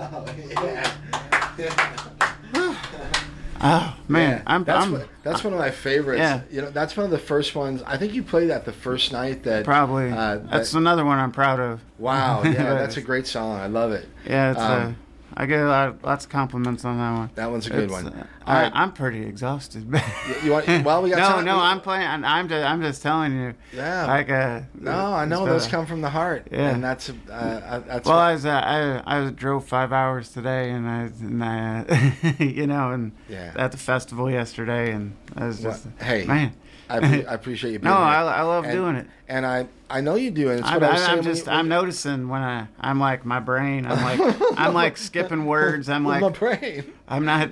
Oh man, that's one of my favorites. Yeah. You know, that's one of the first ones. I think you played that the first night. Probably. That's another one I'm proud of. Wow, yeah, that's a great song. I love it. Yeah, it's I get lots of compliments on that one. That one's a good one. I'm pretty exhausted. You want? Well, we got time. No, I'm playing. I'm just telling you. Yeah. Like no, I know those come from the heart. Yeah. And that's that's. Well, I drove 5 hours today, and I you know, and at the festival yesterday, and I was just man. I appreciate you being here. No, I love doing it. And I know you do. And it's what I was saying. I'm noticing when I'm like my brain. I'm like skipping words. I'm like my brain. I'm not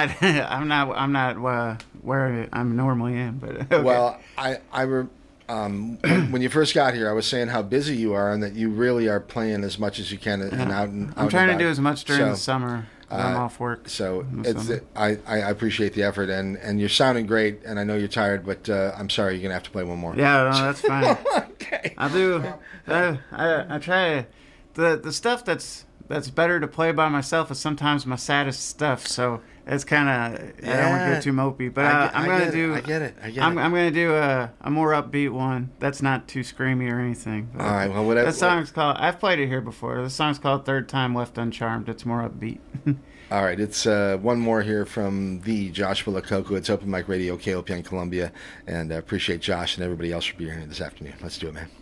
where I normally am. But okay. Well, when you first got here, I was saying how busy you are and that you really are playing as much as you can and out and. I'm trying to do as much during the summer. I'm off work. So I appreciate the effort, and you're sounding great, and I know you're tired, but I'm sorry, you're going to have to play one more. Yeah, no, that's fine. Okay. I do. I try. The stuff that's better to play by myself is sometimes my saddest stuff, so it's kind of, I don't want to go too mopey, but I'm going to do. I get it. I'm going to do a more upbeat one that's not too screamy or anything. All right, well, whatever. That song's called, I've played it here before. The song's called Third Time Left Uncharmed. It's more upbeat. All right, it's one more here from the Joshua Lakoko. It's Open Mic Radio, KOPN Columbia, and I appreciate Josh and everybody else for being here this afternoon. Let's do it, man.